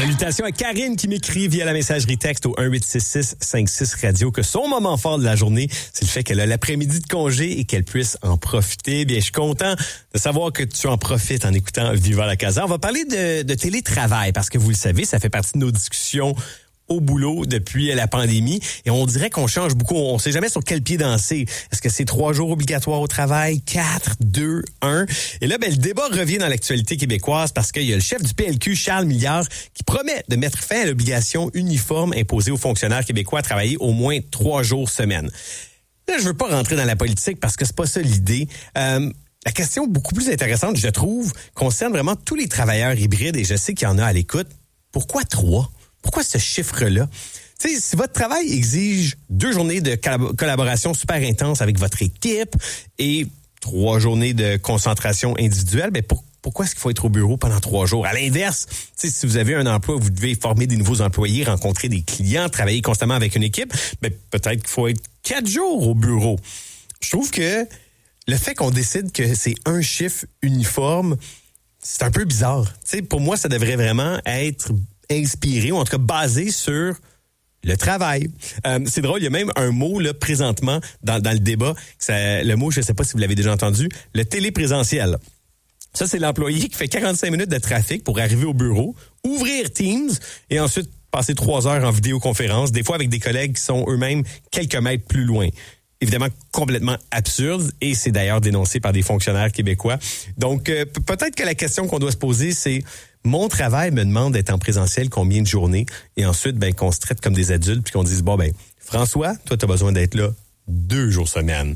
Salutations à Karine qui m'écrit via la messagerie texte au 1-866-56-radio que son moment fort de la journée, c'est le fait qu'elle a l'après-midi de congé et qu'elle puisse en profiter. Bien, je suis content de savoir que tu en profites en écoutant Viva la Casa. On va parler de télétravail parce que vous le savez, ça fait partie de nos discussions au boulot depuis la pandémie et on dirait qu'on change beaucoup. On sait jamais sur quel pied danser. Est-ce que c'est 3 jours obligatoires au travail, 4, 2, 1? Et là, le débat revient dans l'actualité québécoise parce qu'il y a le chef du PLQ, Charles Milliard, qui promet de mettre fin à l'obligation uniforme imposée aux fonctionnaires québécois à travailler au moins 3 jours semaine. Là, je veux pas rentrer dans la politique parce que c'est pas ça l'idée. La question beaucoup plus intéressante, je trouve, concerne vraiment tous les travailleurs hybrides et je sais qu'il y en a à l'écoute. Pourquoi 3? Pourquoi ce chiffre-là? Tu sais, si votre travail exige 2 journées de collaboration super intense avec votre équipe et 3 journées de concentration individuelle, pourquoi est-ce qu'il faut être au bureau pendant 3 jours? À l'inverse, tu sais, si vous avez un emploi, vous devez former des nouveaux employés, rencontrer des clients, travailler constamment avec une équipe, peut-être qu'il faut être 4 jours au bureau. Je trouve que le fait qu'on décide que c'est un chiffre uniforme, c'est un peu bizarre. Tu sais, pour moi, ça devrait vraiment être inspiré ou en tout cas basé sur le travail. C'est drôle, il y a même un mot là présentement dans le débat. Le mot, je ne sais pas si vous l'avez déjà entendu, le téléprésentiel. Ça, c'est l'employé qui fait 45 minutes de trafic pour arriver au bureau, ouvrir Teams et ensuite passer 3 heures en vidéoconférence, des fois avec des collègues qui sont eux-mêmes quelques mètres plus loin. Évidemment, complètement absurde et c'est d'ailleurs dénoncé par des fonctionnaires québécois. Donc, peut-être que la question qu'on doit se poser, c'est mon travail me demande d'être en présentiel combien de journées et ensuite, qu'on se traite comme des adultes puis qu'on dise, François, toi, tu as besoin d'être là 2 jours semaine.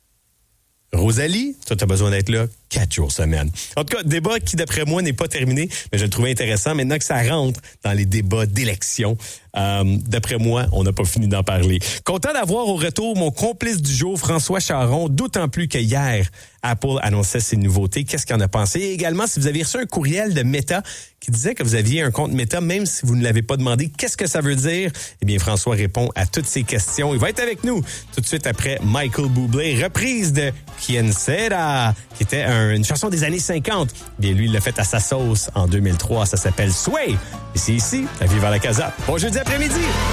Rosalie, toi, tu as besoin d'être là 4 jours semaine. En tout cas, débat qui, d'après moi, n'est pas terminé, mais je le trouvais intéressant. Maintenant que ça rentre dans les débats d'élection, d'après moi, on n'a pas fini d'en parler. Content d'avoir au retour mon complice du jour, François Charon, d'autant plus que hier, Apple annonçait ses nouveautés. Qu'est-ce qu'il en a pensé? Et également, si vous avez reçu un courriel de Meta qui disait que vous aviez un compte Meta, même si vous ne l'avez pas demandé, qu'est-ce que ça veut dire? Eh bien, François répond à toutes ces questions. Il va être avec nous tout de suite après Michael Bublé, reprise de Quien Sera, qui était une chanson des années 50. Bien, lui, il l'a fait à sa sauce en 2003. Ça s'appelle Sway. Et c'est ici, à Viva la Casa. Bon jeudi après-midi!